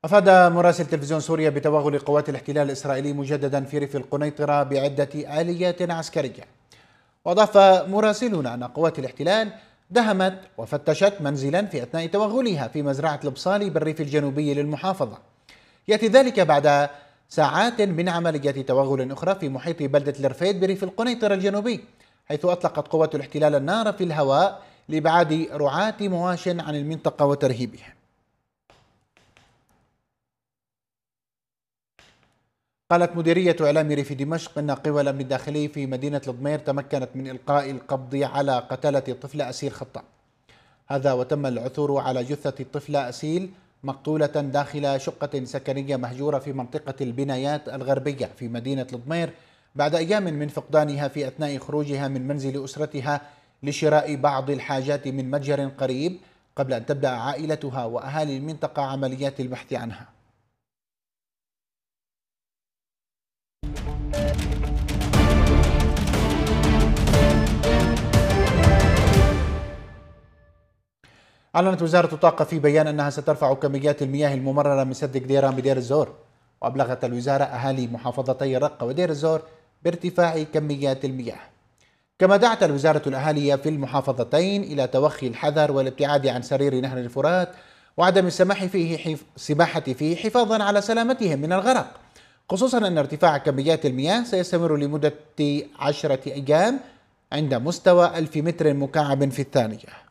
أفاد مراسل تلفزيون سوريا بتوغل قوات الاحتلال الإسرائيلي مجددا في ريف القنيطرة بعدة آليات عسكرية. وأضاف مراسلون أن قوات الاحتلال دهمت وفتشت منزلا في أثناء توغلها في مزرعة البصالي بالريف الجنوبي للمحافظة. يأتي ذلك بعد ساعات من عملية توغل أخرى في محيط بلدة الرفيد بريف القنيطرة الجنوبي، حيث أطلقت قوات الاحتلال النار في الهواء لإبعاد رعاة مواش عن المنطقة وترهيبهم. قالت مديرية إعلام ريف دمشق أن قوى الأمن الداخلي في مدينة الضمير تمكنت من إلقاء القبض على قتلة طفلة أسيل خطاب، هذا وتم العثور على جثة الطفلة أسيل مقتولة داخل شقة سكنية مهجورة في منطقة البنايات الغربية في مدينة الضمير بعد أيام من فقدانها في أثناء خروجها من منزل أسرتها لشراء بعض الحاجات من متجر قريب، قبل أن تبدأ عائلتها وأهالي المنطقة عمليات البحث عنها. أعلنت وزارة الطاقة في بيان أنها سترفع كميات المياه الممررة من سد قديران بدير الزور، وأبلغت الوزارة أهالي محافظتي الرقة ودير الزور بارتفاع كميات المياه. كما دعت الوزارة الأهالي في المحافظتين إلى توخي الحذر والابتعاد عن سرير نهر الفرات وعدم السماح فيه السباحة فيه حفاظا على سلامتهم من الغرق، خصوصا أن ارتفاع كميات المياه سيستمر لمدة 10 أيام عند مستوى 1000 متر مكعب في الثانية.